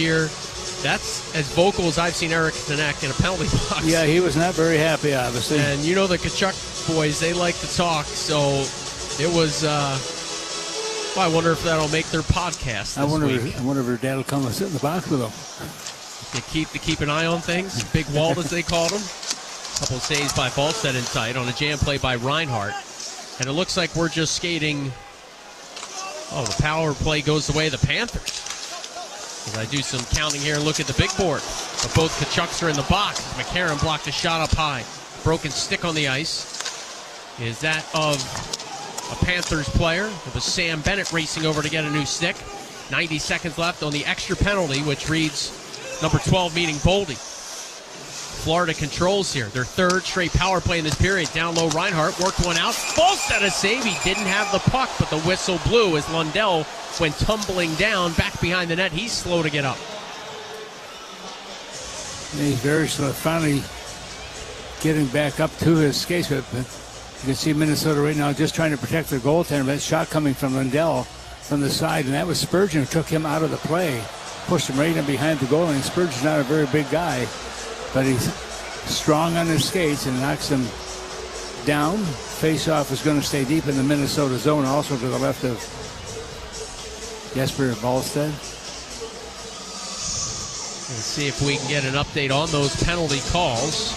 year. That's as vocal as I've seen Eric Sinek in a penalty box. Yeah, he was not very happy, obviously. And you know the Tkachuk boys, they like to talk, so it was, I wonder if that'll make their podcast this week. I wonder if her dad will come and sit in the box with them. To keep an eye on things. Big Walt, as they called him. Couple of saves by Volstead inside on a jam play by Reinhart. And it looks like we're just skating. Oh, the power play goes the way of the Panthers. As I do some counting here and look at the big board. But both Tkachuks are in the box. McCarron blocked a shot up high. Broken stick on the ice. Is that of a Panthers player? It was Sam Bennett racing over to get a new stick. 90 seconds left on the extra penalty, which reads number 12 meeting Boldy. Florida controls here. Their third straight power play in this period. Down low, Reinhart worked one out. Volstead a save. He didn't have the puck, but the whistle blew as Lundell went tumbling down back behind the net. He's slow to get up. And he's very slow. Finally getting back up to his skates. But you can see Minnesota right now just trying to protect their goaltender. That shot coming from Lundell from the side, and that was Spurgeon who took him out of the play. Pushed him right in behind the goal, and Spurgeon's not a very big guy, but he's strong on his skates and knocks him down. Face-off is going to stay deep in the Minnesota zone, also to the left of Jesper Volstead. Let's see if we can get an update on those penalty calls,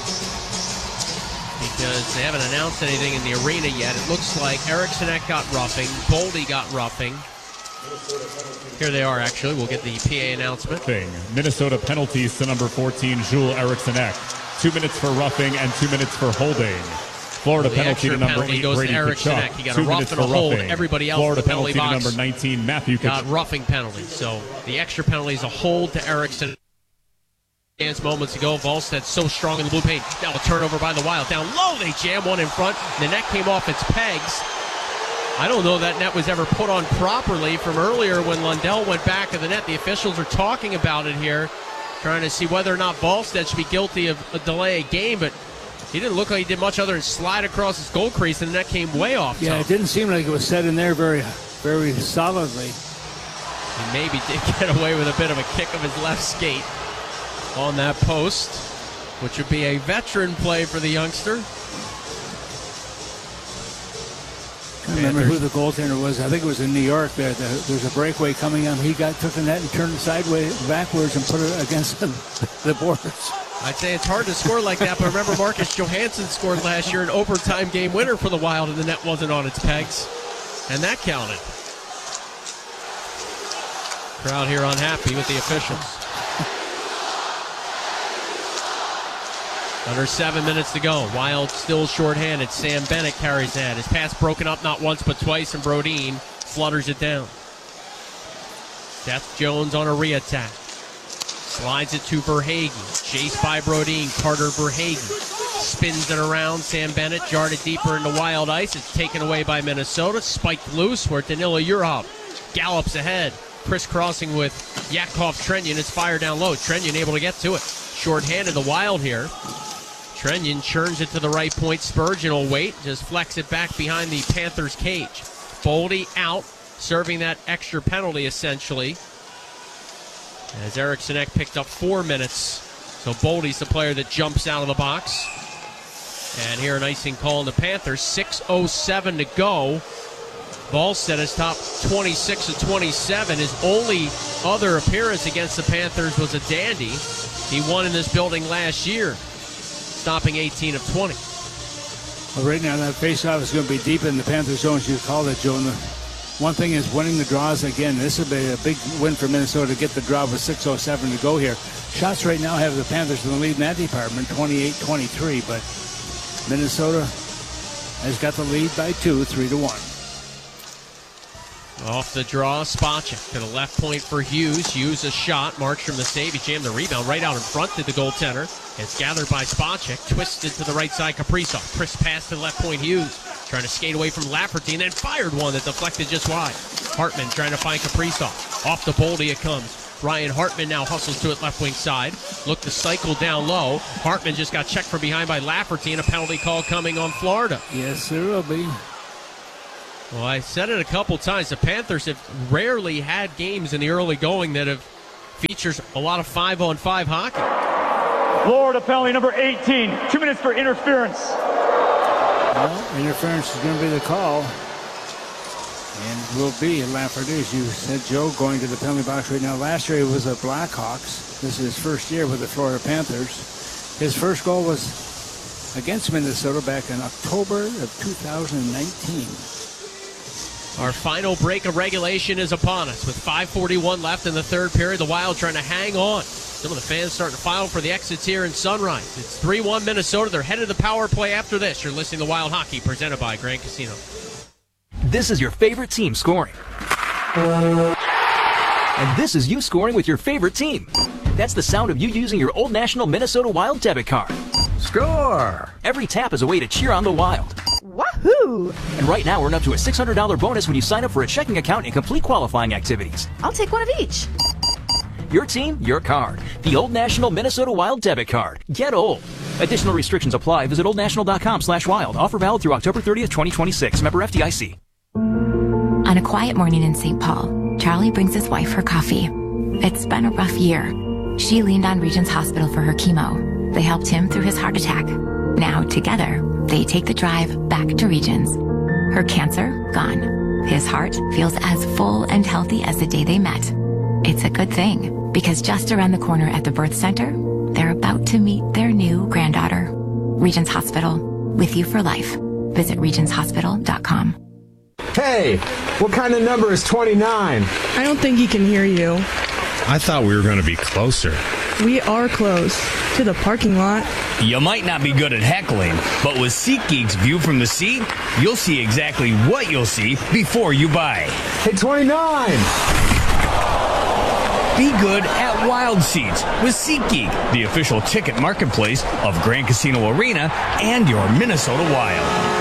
because they haven't announced anything in the arena yet. It looks like Eriksson got roughing, Boldy got roughing. Here they are, actually. We'll get the PA announcement. Minnesota penalties to number 14, Jules Eriksson. 2 minutes for roughing and 2 minutes for holding. Florida penalty to number 8, goes Brady to Eriksson. Tkachuk. He got a rough and a hold. Everybody else Florida in the penalty penalty box to number 19, Matthew Tkachuk. got roughing penalty. So the extra penalty is a hold to Eriksson. Chance moments ago, Volstead so strong in the blue paint. Now a turnover by the Wild. Down low, they jam one in front. The net came off its pegs. I don't know that net was ever put on properly from earlier when Lundell went back of the net. The officials are talking about it here, trying to see whether or not Volstead should be guilty of a delay of game, but he didn't look like he did much other than slide across his goal crease, and the net came way off. Yeah, it didn't seem like it was set in there very, very solidly. He maybe did get away with a bit of a kick of his left skate on that post, which would be a veteran play for the youngster. I don't remember who the goaltender was. I think it was in New York. There's a breakaway coming on. He took the net and turned it sideways, backwards, and put it against the boards. I'd say it's hard to score like that, but remember Marcus Johansson scored last year an overtime game winner for the Wild, and the net wasn't on its pegs, and that counted. Crowd here unhappy with the officials. Under 7 minutes to go. Wild still shorthanded. Sam Bennett carries that. His pass broken up not once but twice, and Brodin flutters it down. Seth Jones on a re-attack. Slides it to Verhaeghe. Chased by Brodin. Carter Verhaeghe spins it around. Sam Bennett jarred it deeper into Wild ice. It's taken away by Minnesota. Spiked loose where Danila Urhov gallops ahead. Crisscrossing with Yakov Trenyon. It's fired down low. Trenyon able to get to it. Short-handed, the Wild here. Trenyon churns it to the right point. Spurgeon will wait. Just flex it back behind the Panthers' cage. Boldy out, serving that extra penalty, essentially. As Eriksson picked up 4 minutes. So Boldy's the player that jumps out of the box. And here an icing call on the Panthers. 6:07 to go. Volstead has topped 26 of 27. His only other appearance against the Panthers was a dandy. He won in this building last year, stopping 18 of 20. Well, right now that faceoff is going to be deep in the Panthers zone, as you called it, Joe. And the one thing is winning the draws again. This would be a big win for Minnesota to get the draw with 6:07 to go here. Shots right now have the Panthers in the lead in that department, 28-23, but Minnesota has got the lead by 2, 3-1. Off the draw, Spacek to the left point for Hughes. Hughes a shot. Markstrom the save. He jammed the rebound right out in front to the goaltender. It's gathered by Spacek. Twisted to the right side, Kaprizov. Crisp pass to the left point, Hughes. Trying to skate away from Lafferty and then fired one that deflected just wide. Hartman trying to find Kaprizov. Off the Boldy it comes. Ryan Hartman now hustles to it left wing side. Look to cycle down low. Hartman just got checked from behind by Lafferty, and a penalty call coming on Florida. Yes, there will be. Well, I said it a couple times. The Panthers have rarely had games in the early going that have features a lot of 5-on-5 hockey. Florida penalty number 18. 2 minutes for interference. Well, interference is going to be the call. And will be Lafferty, as you said, Joe, going to the penalty box right now. Last year he was the Blackhawks. This is his first year with the Florida Panthers. His first goal was against Minnesota back in October of 2019. Our final break of regulation is upon us with 5:41 left in the third period. The Wild trying to hang on. Some of the fans starting to file for the exits here in Sunrise. It's 3-1 Minnesota. They're headed to the power play after this. You're listening to Wild Hockey, presented by Grand Casino. This is your favorite team scoring. And this is you scoring with your favorite team. That's the sound of you using your Old National Minnesota Wild debit card. Score! Every tap is a way to cheer on the Wild. Wahoo! And right now, earn up to a $600 bonus when you sign up for a checking account and complete qualifying activities. I'll take one of each. Your team, your card. The Old National Minnesota Wild debit card. Get old. Additional restrictions apply. Visit oldnational.com/wild. Offer valid through October 30th, 2026. Member FDIC. On a quiet morning in St. Paul, Charlie brings his wife her coffee. It's been a rough year. She leaned on Regents Hospital for her chemo. They helped him through his heart attack. Now, together, they take the drive back to Regents. Her cancer, gone. His heart feels as full and healthy as the day they met. It's a good thing, because just around the corner at the birth center, they're about to meet their new granddaughter. Regents Hospital, with you for life. Visit regentshospital.com. Hey, what kind of number is 29? I don't think he can hear you. I thought we were going to be closer. We are close to the parking lot. You might not be good at heckling, but with SeatGeek's view from the seat, you'll see exactly what you'll see before you buy. Hey, 29! Be good at Wild Seats with SeatGeek, the official ticket marketplace of Grand Casino Arena and your Minnesota Wild.